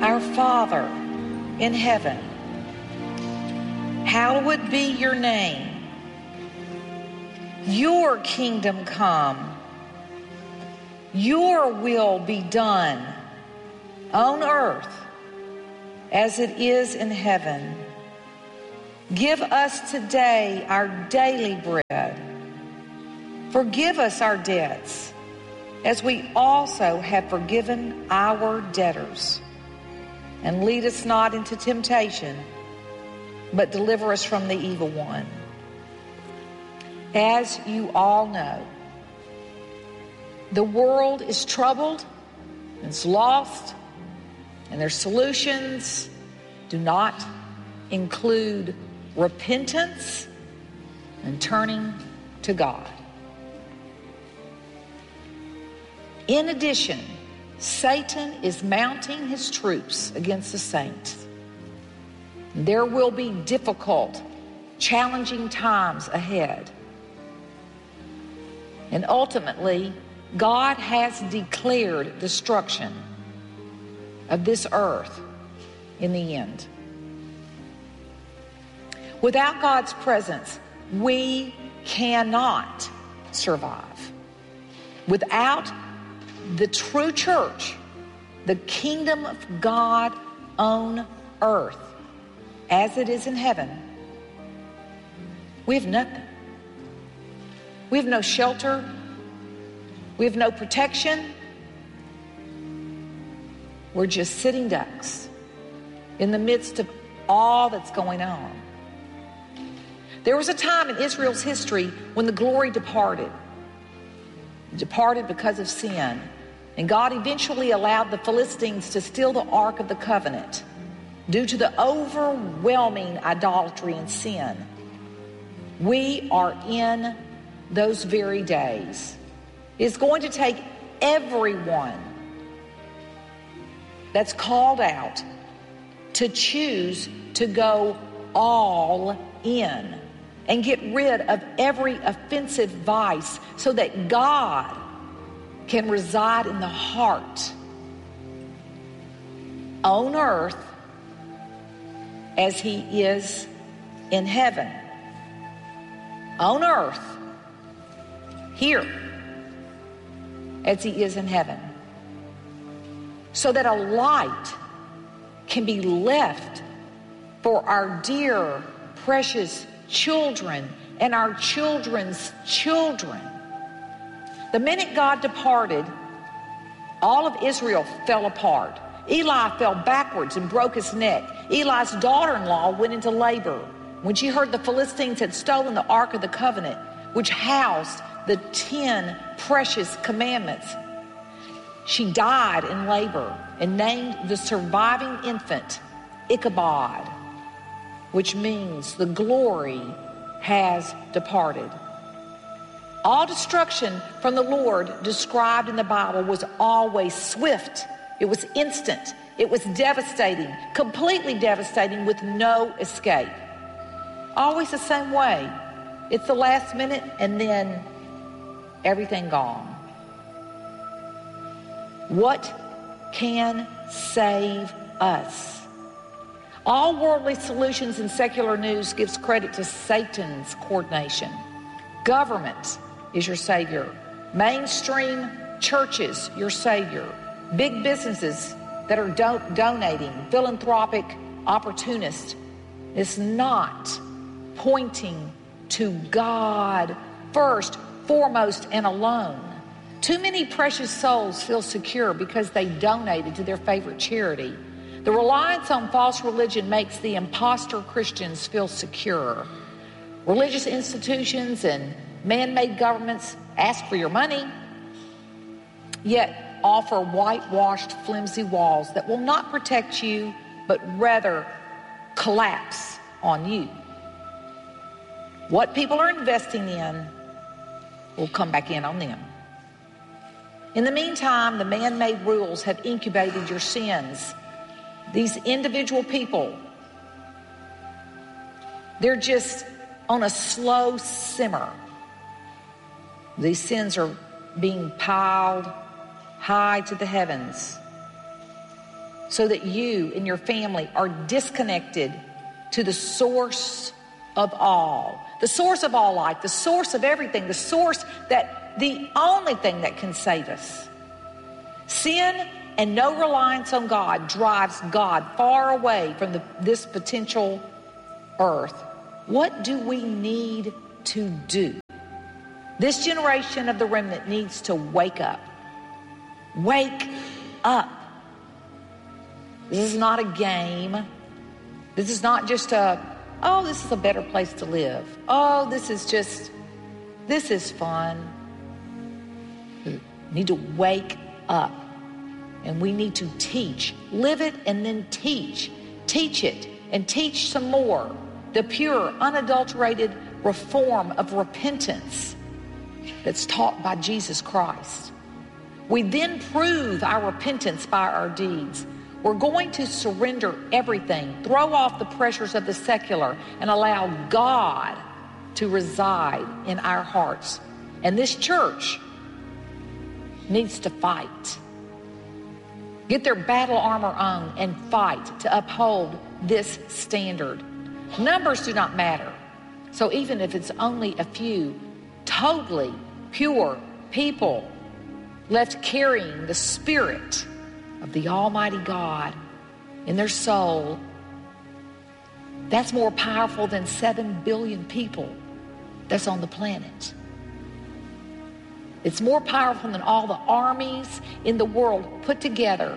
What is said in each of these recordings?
Our Father in heaven, hallowed be your name. Your kingdom come. Your will be done on earth as it is in heaven. Give us today our daily bread. Forgive us our debts, as we also have forgiven our debtors. And lead us not into temptation, but deliver us from the evil one. As you all know, the world is troubled, it's lost, and their solutions do not include repentance and turning to God. In addition, Satan is mounting his troops against the saints. There will be difficult, challenging times ahead. And ultimately, God has declared destruction of this earth in the end. Without God's presence, we cannot survive. Without the true church, the kingdom of God on earth, as it is in heaven, we have nothing. We have no shelter. We have no protection. We're just sitting ducks in the midst of all that's going on. There was a time in Israel's history when the glory departed. It departed because of sin. And God eventually allowed the Philistines to steal the Ark of the Covenant due to the overwhelming idolatry and sin. We are in those very days. It's going to take everyone that's called out to choose to go all in and get rid of every offensive vice so that God can reside in the heart on earth as he is in heaven. On earth, here, as he is in heaven. So that a light can be left for our dear, precious children and our children's children. The minute God departed, all of Israel fell apart. Eli fell backwards and broke his neck. Eli's daughter-in-law went into labor when she heard the Philistines had stolen the Ark of the Covenant, which housed the 10 precious commandments. She died in labor and named the surviving infant Ichabod, which means the glory has departed. All destruction from the Lord described in the Bible was always swift. It was instant. It was devastating, completely devastating, with no escape. Always the same way. It's the last minute and then everything gone. What can save us? All worldly solutions in secular news gives credit to Satan's coordination. Government is your savior. Mainstream churches, your savior. Big businesses that are donating, philanthropic opportunists, is not pointing to God first, foremost, and alone. Too many precious souls feel secure because they donated to their favorite charity. The reliance on false religion makes the imposter Christians feel secure. Religious institutions and man-made governments ask for your money, yet offer whitewashed, flimsy walls that will not protect you, but rather collapse on you. What people are investing in will come back in on them. In the meantime, the man-made rules have incubated your sins. These individual people, they're just on a slow simmer. These sins are being piled high to the heavens. so that you and your family are disconnected to the source of all. The source of all life, the source of everything, the source that the only thing that can save us. Sin and no reliance on God drives God far away from this potential earth. What do we need to do? This generation of the remnant needs to wake up. Wake up. This is not a game. This is not just this is a better place to live. Oh, this is fun. We need to wake up. And we need to teach. Live it and then teach. Teach it and teach some more. The pure, unadulterated reform of repentance that's taught by Jesus Christ. We then prove our repentance by our deeds. We're going to surrender everything, throw off the pressures of the secular, and allow God to reside in our hearts. And this church needs to fight. Get their battle armor on and fight to uphold this standard. Numbers do not matter. So even if it's only a few totally pure people left carrying the Spirit of the Almighty God in their soul, that's more powerful than 7 billion people that's on the planet. It's more powerful than all the armies in the world put together.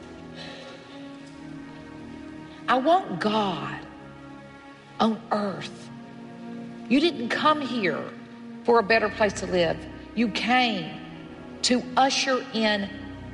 I want God on earth. You didn't come here for a better place to live. You came to usher in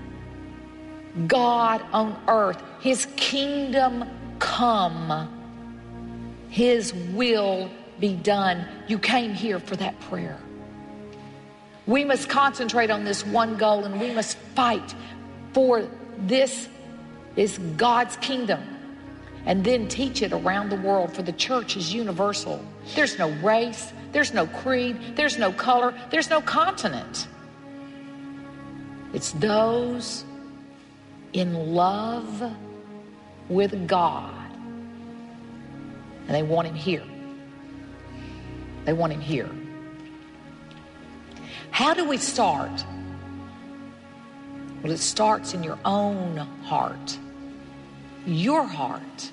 God on earth. His kingdom come. His will be done. You came here for that prayer. We must concentrate on this one goal, and we must fight for this is God's kingdom, and then teach it around the world, for the church is universal. There's no race, there's no creed, there's no color, there's no continent. It's those in love with God, and they want him here. They want him here. How do we start? Well, it starts in your own heart. Your heart.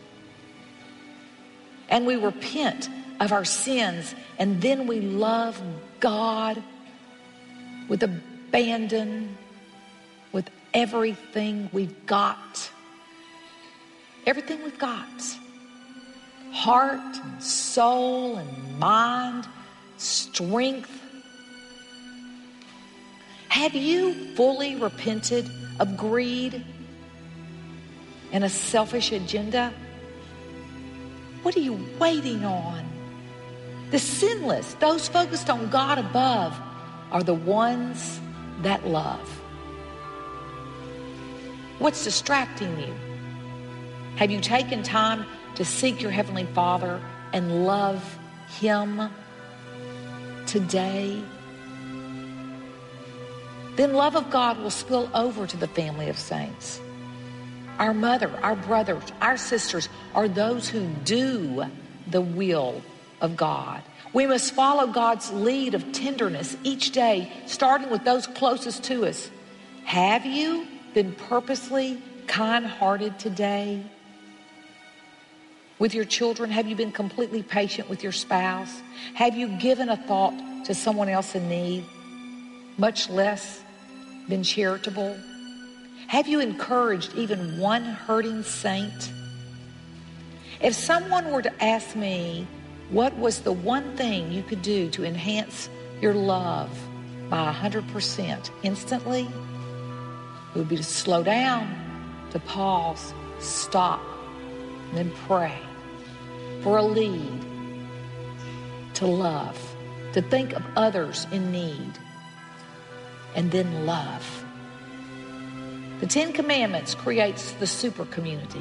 And we repent of our sins, and then we love God with abandon, with everything we've got. Everything we've got. Heart and soul and mind, strength. Have you fully repented of greed and a selfish agenda? What are you waiting on? The sinless, those focused on God above, are the ones that love. What's distracting you? Have you taken time to seek your Heavenly Father and love Him today? Then love of God will spill over to the family of saints. Our mother, our brothers, our sisters are those who do the will of God. We must follow God's lead of tenderness each day, starting with those closest to us. Have you been purposely kind-hearted today? With your children, have you been completely patient with your spouse? Have you given a thought to someone else in need, much less been charitable? Have you encouraged even one hurting saint? If someone were to ask me what was the one thing you could do to enhance your love by 100% instantly, it would be to slow down, to pause, stop, and then pray for a lead, to love, to think of others in need, and then love. The Ten Commandments creates the super community.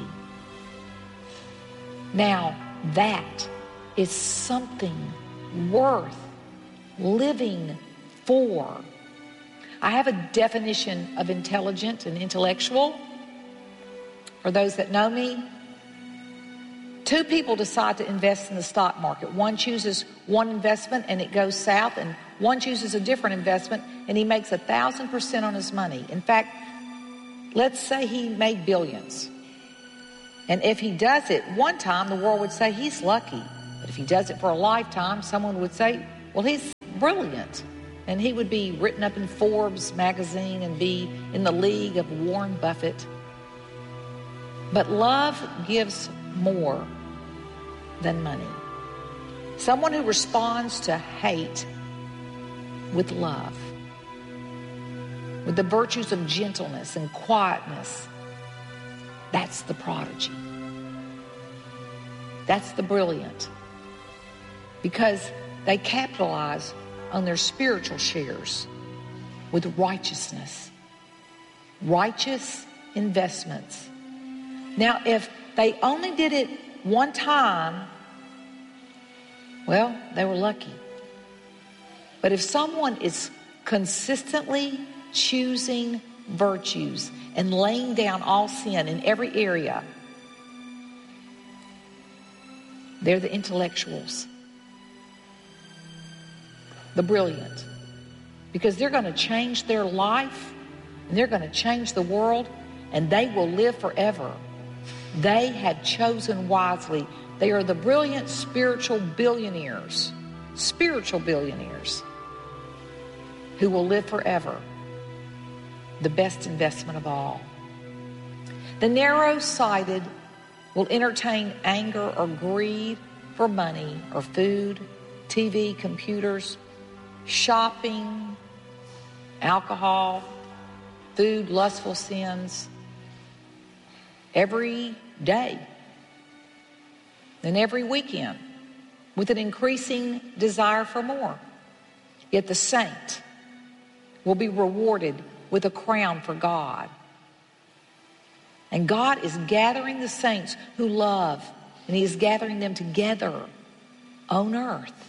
Now, that is something worth living for. I have a definition of intelligent and intellectual. For those that know me, two people decide to invest in the stock market. One chooses one investment and it goes south, and one chooses a different investment and he makes 1,000% on his money. In fact, let's say he made billions. And if he does it one time, the world would say he's lucky. But if he does it for a lifetime, someone would say, well, he's brilliant. And he would be written up in Forbes magazine and be in the league of Warren Buffett. But love gives more than money. Someone who responds to hate with love, with the virtues of gentleness and quietness, that's the prodigy. That's the brilliant. Because they capitalize on their spiritual shares with righteousness, righteous investments. Now, if they only did it one time, well, they were lucky. But if someone is consistently choosing virtues and laying down all sin in every area, they're the intellectuals, the brilliant, because they're going to change their life and they're going to change the world, and they will live forever. They have chosen wisely. They are the brilliant spiritual billionaires who will live forever. The best investment of all. The narrow-sighted will entertain anger or greed for money or food, TV, computers, shopping, alcohol, food, lustful sins, every day and every weekend with an increasing desire for more. Yet the saint will be rewarded with a crown for God. And God is gathering the saints who love, and He is gathering them together on earth,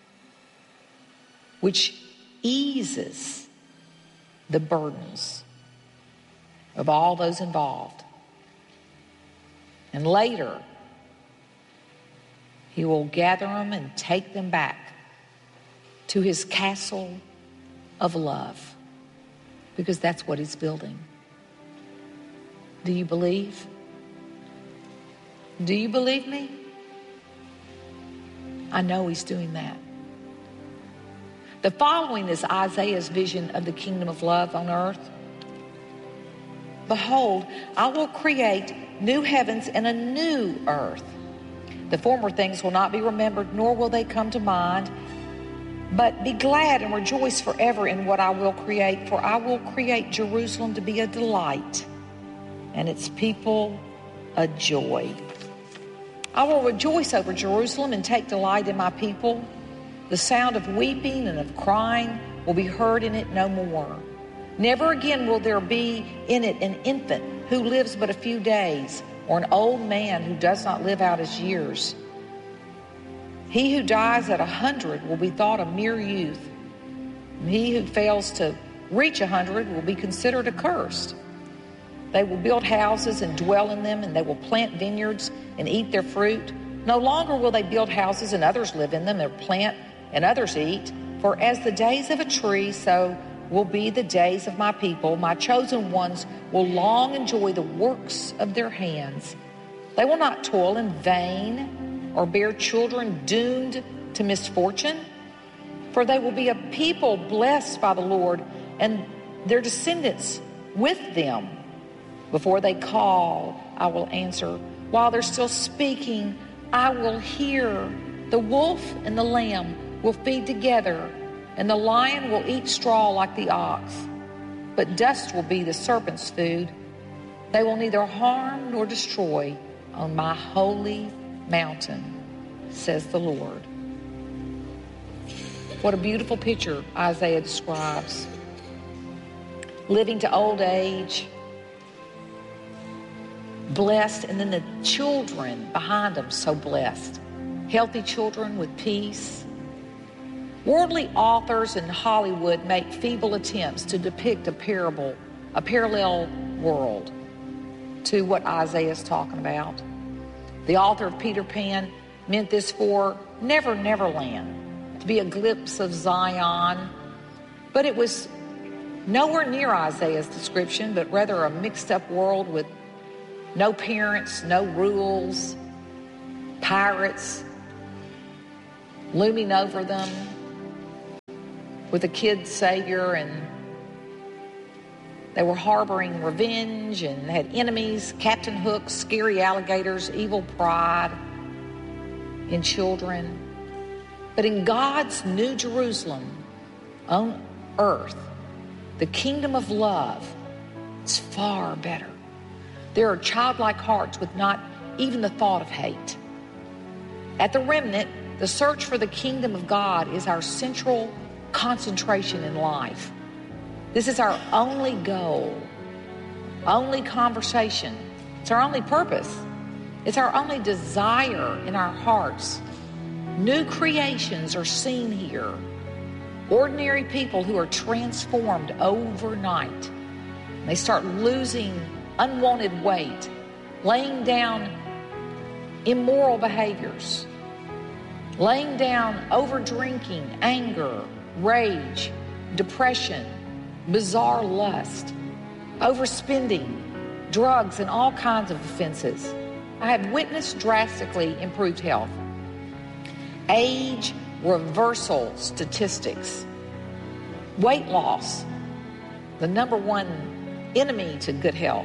which eases the burdens of all those involved. And later, He will gather them and take them back to His castle of love, because that's what He's building. Do you believe? Do you believe me? I know He's doing that. The following is Isaiah's vision of the kingdom of love on earth. Behold, I will create new heavens and a new earth. The former things will not be remembered, nor will they come to mind. But be glad and rejoice forever in what I will create, for I will create Jerusalem to be a delight, and its people a joy. I will rejoice over Jerusalem and take delight in my people. The sound of weeping and of crying will be heard in it no more. Never again will there be in it an infant who lives but a few days, or an old man who does not live out his years. He who dies at 100 will be thought a mere youth. And he who fails to reach 100 will be considered accursed. They will build houses and dwell in them, and they will plant vineyards and eat their fruit. No longer will they build houses and others live in them, or plant and others eat. For as the days of a tree, so will be the days of my people. My chosen ones will long enjoy the works of their hands. They will not toil in vain or bear children doomed to misfortune. For they will be a people blessed by the Lord, and their descendants with them. Before they call, I will answer. While they're still speaking, I will hear. The wolf and the lamb will feed together, and the lion will eat straw like the ox. But dust will be the serpent's food. They will neither harm nor destroy on my holy mountain, says the Lord. What a beautiful picture Isaiah describes. Living to old age, blessed, and then the children behind them so blessed. Healthy children with peace. Worldly authors in Hollywood make feeble attempts to depict a parallel world to what Isaiah is talking about. The author of Peter Pan meant this for Never Neverland, to be a glimpse of Zion. But it was nowhere near Isaiah's description, but rather a mixed-up world with no parents, no rules, pirates looming over them, with a kid savior, and they were harboring revenge and had enemies, Captain Hook, scary alligators, evil pride in children. But in God's New Jerusalem on earth, the kingdom of love is far better. There are childlike hearts with not even the thought of hate. At the remnant, the search for the kingdom of God is our central concentration in life. This is our only goal, only conversation. It's our only purpose. It's our only desire in our hearts. New creations are seen here. Ordinary people who are transformed overnight. They start losing unwanted weight, laying down immoral behaviors, laying down over-drinking, anger, rage, depression, bizarre lust, overspending, drugs, and all kinds of offenses. I have witnessed drastically improved health. Age reversal statistics. Weight loss, the number one enemy to good health.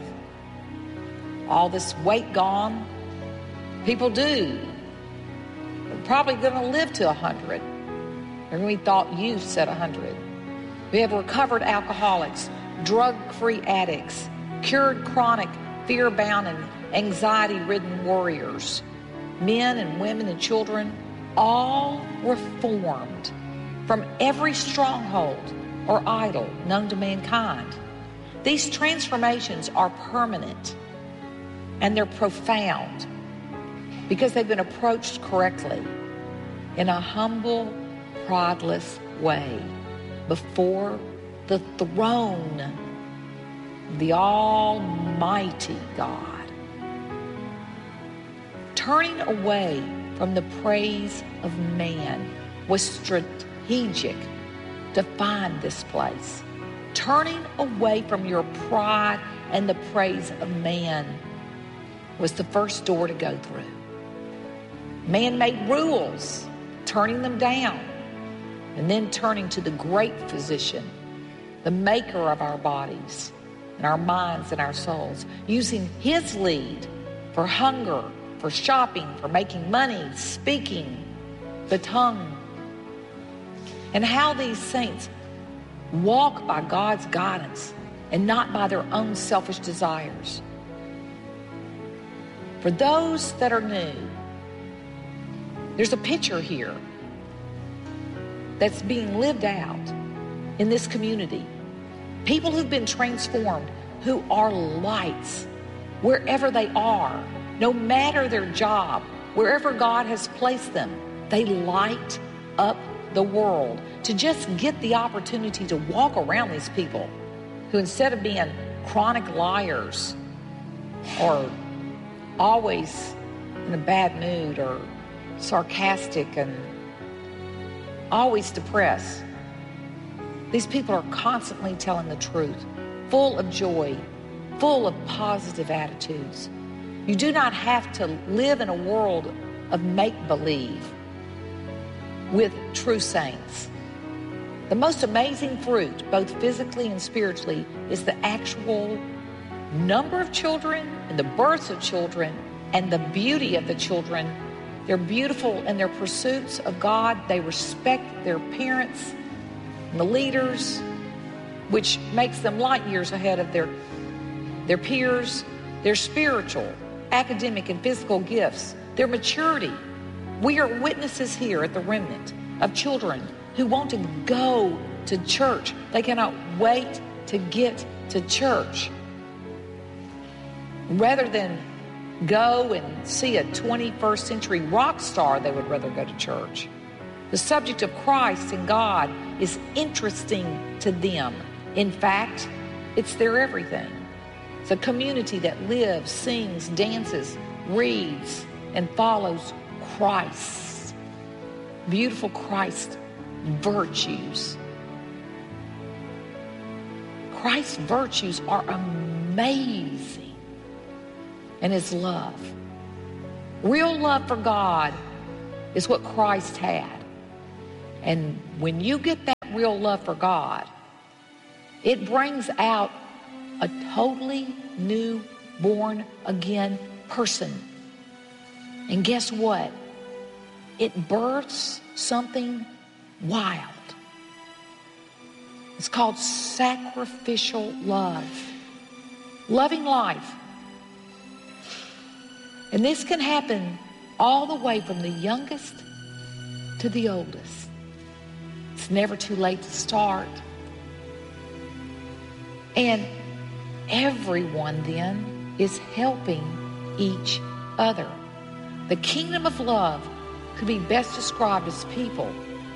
All this weight gone. People do. They're probably going to live to 100. They're going to be thought youths at 100. We have recovered alcoholics, drug-free addicts, cured chronic fear-bound and anxiety-ridden warriors, men and women and children, all reformed from every stronghold or idol known to mankind. These transformations are permanent and they're profound because they've been approached correctly in a humble, prideless way before the throne of the Almighty God. Turning away from the praise of man was strategic to find this place. Turning away from your pride and the praise of man was the first door to go through. Man-made rules, turning them down, and then turning to the great physician, the maker of our bodies and our minds and our souls, using his lead for hunger, for shopping, for making money, speaking, the tongue. And how these saints walk by God's guidance and not by their own selfish desires. For those that are new, there's a picture here that's being lived out in this community. People who've been transformed, who are lights wherever they are, no matter their job, wherever God has placed them, they light up the world. To just get the opportunity to walk around these people who, instead of being chronic liars or always in a bad mood or sarcastic and always depressed, these people are constantly telling the truth, full of joy, full of positive attitudes. You do not have to live in a world of make-believe with true saints. The most amazing fruit, both physically and spiritually, is the actual number of children and the births of children and the beauty of the children. They're beautiful in their pursuits of God. They respect their parents and the leaders, which makes them light years ahead of their peers. Their spiritual, academic, and physical gifts, their maturity. We are witnesses here at the remnant of children who want to go to church. They cannot wait to get to church. Rather than go and see a 21st century rock star, they would rather go to church. The subject of Christ and God is interesting to them. In fact, it's their everything. It's a community that lives, sings, dances, reads, and follows Christ. Beautiful Christ virtues. Christ's virtues are amazing. And his love. Real love for God is what Christ had. And when you get that real love for God, it brings out a totally new, born-again person. And guess what? It births something wild. It's called sacrificial love. Loving life. And this can happen all the way from the youngest to the oldest. It's never too late to start. And everyone then is helping each other. The kingdom of love could be best described as people,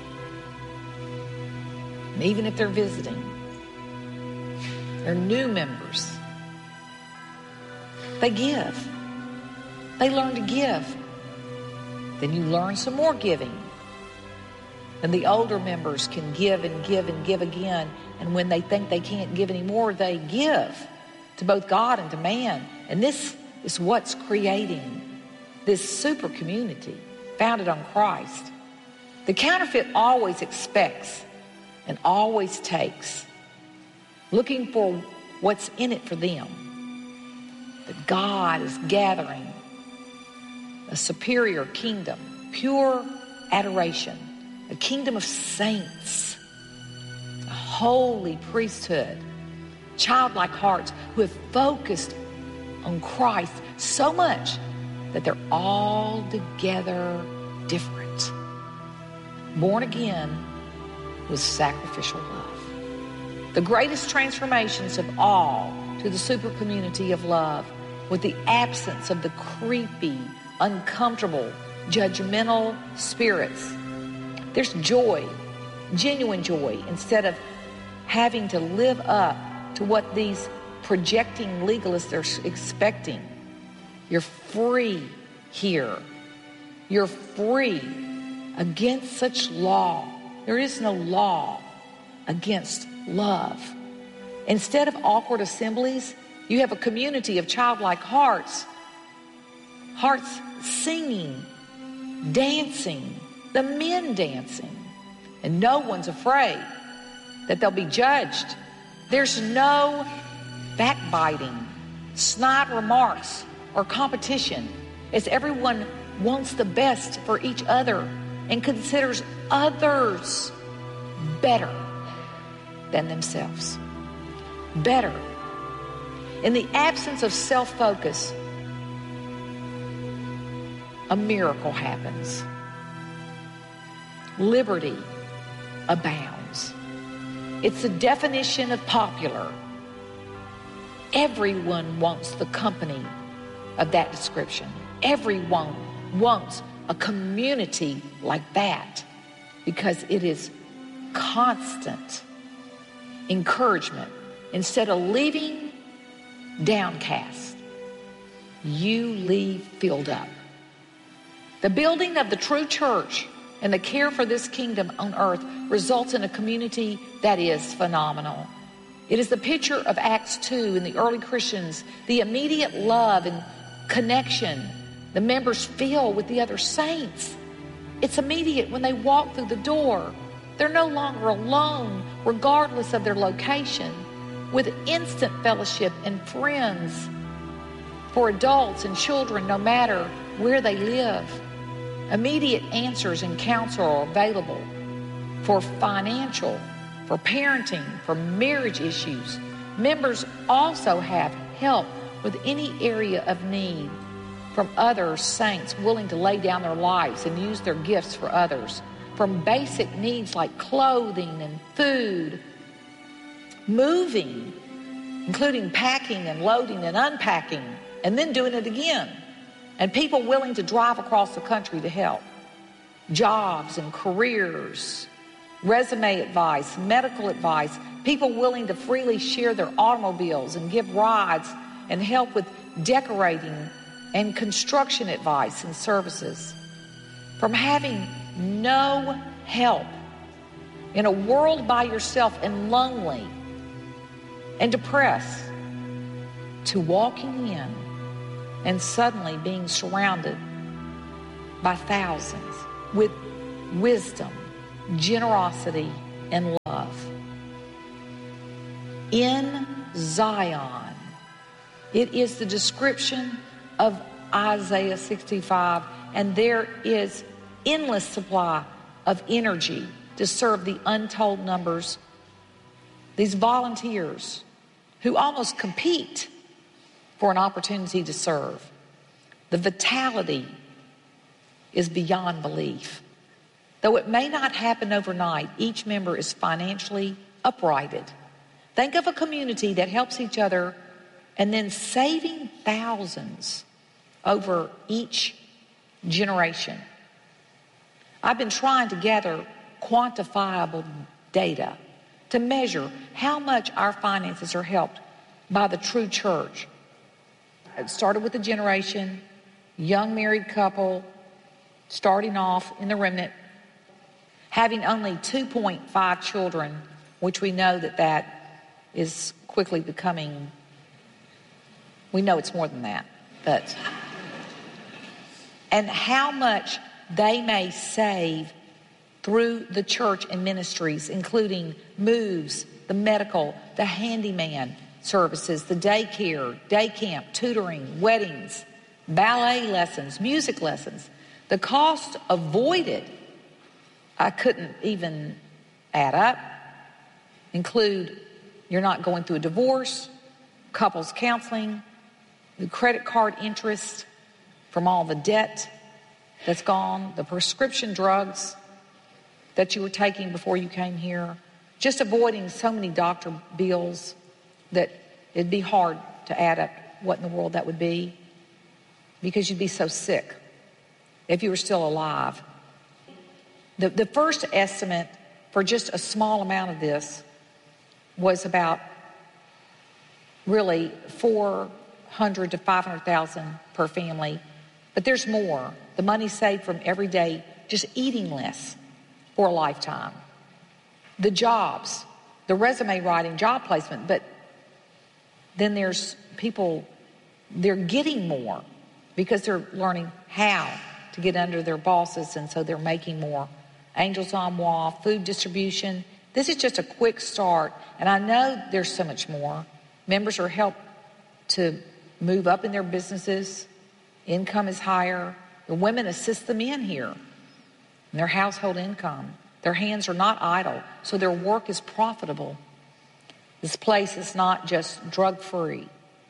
and even if they're visiting, they're new members. They give. They learn to give. Then you learn some more giving. And the older members can give and give and give again. And when they think they can't give anymore, they give to both God and to man. And this is what's creating this super community founded on Christ. The counterfeit always expects and always takes, looking for what's in it for them. But God is gathering a superior kingdom, pure adoration, a kingdom of saints, a holy priesthood, childlike hearts who have focused on Christ so much that they're all together different. Born again with sacrificial love. The greatest transformations of all to the super community of love with the absence of the creepy, uncomfortable, judgmental spirits. There's joy, genuine joy, instead of having to live up to what these projecting legalists are expecting. You're free here. You're free against such law. There is no law against love. Instead of awkward assemblies, you have a community of childlike hearts singing, dancing, the men dancing, and no one's afraid that they'll be judged. There's no backbiting, snide remarks, or competition, as everyone wants the best for each other and considers others better than themselves. Better. In the absence of self-focus, a miracle happens. Liberty abounds. It's the definition of popular. Everyone wants the company of that description. Everyone wants a community like that because it is constant encouragement. Instead of leaving downcast, you leave filled up. The building of the true church and the care for this kingdom on earth results in a community that is phenomenal. It is the picture of Acts 2 in the early Christians, the immediate love and connection the members feel with the other saints. It's immediate when they walk through the door. They're no longer alone, regardless of their location, with instant fellowship and friends for adults and children, no matter where they live. Immediate answers and counsel are available for financial, for parenting, for marriage issues. Members also have help with any area of need from other saints willing to lay down their lives and use their gifts for others. From basic needs like clothing and food, moving, including packing and loading and unpacking, and then doing it again. And people willing to drive across the country to help. Jobs and careers, resume advice, medical advice, people willing to freely share their automobiles and give rides and help with decorating and construction advice and services. From having no help in a world by yourself and lonely and depressed, to walking in and suddenly being surrounded by thousands with wisdom, generosity, and love. In Zion, it is the description of Isaiah 65, and there is endless supply of energy to serve the untold numbers. These volunteers who almost compete for an opportunity to serve. The vitality is beyond belief. Though it may not happen overnight, each member is financially uprighted. Think of a community that helps each other and then saving thousands over each generation. I've been trying to gather quantifiable data to measure how much our finances are helped by the true church. It started with a generation, young married couple, starting off in the remnant, having only 2.5 children, which we know that is quickly becoming, we know it's more than that, but, and how much they may save through the church and ministries, including moves, the medical, the handyman services, the daycare, day camp, tutoring, weddings, ballet lessons, music lessons. The cost avoided, I couldn't even add up, include you're not going through a divorce, couples counseling, the credit card interest from all the debt that's gone, the prescription drugs that you were taking before you came here, just avoiding so many doctor bills that it'd be hard to add up what in the world that would be, because you'd be so sick if you were still alive. The first estimate for just a small amount of this was about really 400 to 500,000 per family, but there's more. The money saved from every day just eating less for a lifetime. The jobs, the resume writing, job placement, but then there's people, they're getting more because they're learning how to get under their bosses, and so they're making more. Angels on Wall, food distribution. This is just a quick start, and I know there's so much more. Members are helped to move up in their businesses. Income is higher. The women assist them in here, in their household income. Their hands are not idle, so their work is profitable. This place is not just drug-free,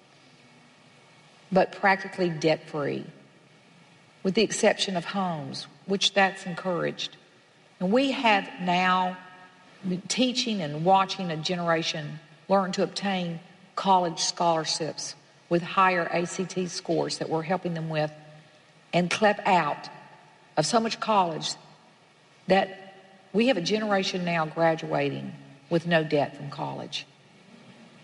but practically debt-free, with the exception of homes, which that's encouraged. And we have now been teaching and watching a generation learn to obtain college scholarships with higher ACT scores that we're helping them with, and clep out of so much college that we have a generation now graduating with no debt from college.